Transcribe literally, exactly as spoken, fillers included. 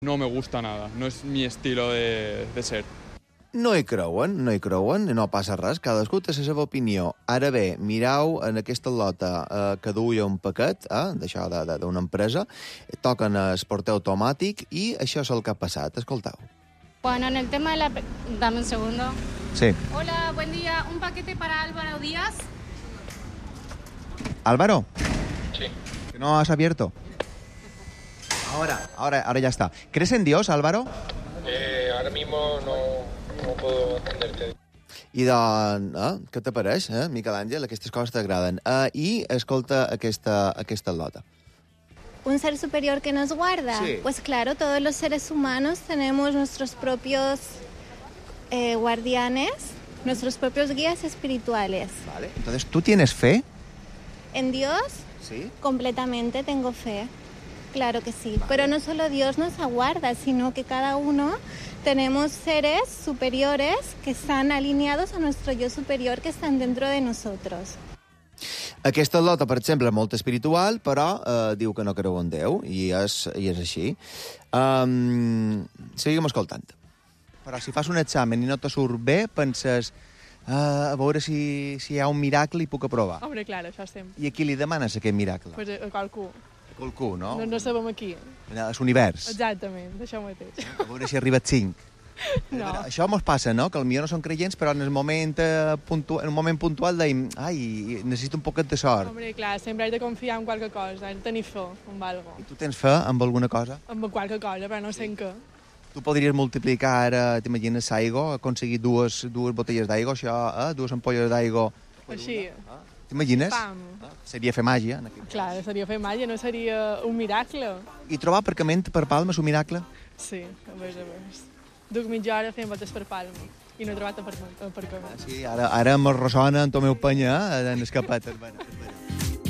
No me gusta nada, no es mi estilo de, de ser. No hi creuen, no hi creuen, no passa res, cadascú té la seva opinió. Ara bé, mireu en aquesta lota eh, que duia un paquet, eh, d'això de- de- d'una empresa, toquen el porter automàtic i això és el que ha passat. Escolteu. Bueno, en el tema de la... pe- Dame un segundo. Sí. Hola, buen día. Un paquete para Álvaro Díaz. Álvaro. Sí. Que no has abierto. Ahora, ahora, ahora ya está. ¿Crees en Dios, Álvaro? Eh, ahora mismo no, no puedo atenderte. I doncs, eh, què t'apareix, eh, Miquel Àngel? Aquestes coses t'agraden. Eh, I escolta aquesta, aquesta lota. ¿Un ser superior que nos guarda? Sí. Pues claro, todos los seres humanos tenemos nuestros propios eh, guardianes, nuestros propios guías espirituales. Vale. Entonces, ¿tú tienes fe? ¿En Dios? Sí. Completamente tengo fe. Claro que sí. Pero no solo Dios nos aguarda, sino que cada uno tenemos seres superiores que están alineados a nuestro yo superior, que están dentro de nosotros. Aquesta lota, per exemple, és molt espiritual, però eh, diu que no creu en Déu, i és, i és així. Um, seguim escoltant. Però si fas un examen i no te surt bé, penses uh, a veure si, si hi ha un miracle i puc aprovar. Hombre, clar, això sempre. I a qui li demanes aquest miracle? Pues a qualcú. A qualcú, no? No, no sabem aquí. A l'univers. Exactament, d'això mateix. A veure si arriba a cinc. No. Això mos passa, no? Que potser no són creients, però en el moment, eh, puntual, en un moment puntual deim ai, necessito un poquet de sort. Hombre, clar, sempre has de confiar en qualque cosa, has de tenir fe en algo. I tu tens fe en alguna cosa? En qualque cosa, però no sé en què. Tu podries multiplicar ara, t'imagines, l'aigua, aconseguir dues, dues botelles d'aigua, això, eh? Dues ampolles d'aigua. Així. T'imagines? Pam. Ah, seria fer màgia. En aquell... Clar, seria fer màgia, no seria un miracle. I trobar aparcament per Palma és un miracle? Sí, a més a més. Duc mitja hora fent voltes per Palma i no he trobat aparcament. Sí, ara, ara em ressona en Tomeu Penya, eh, en escapat. Bueno.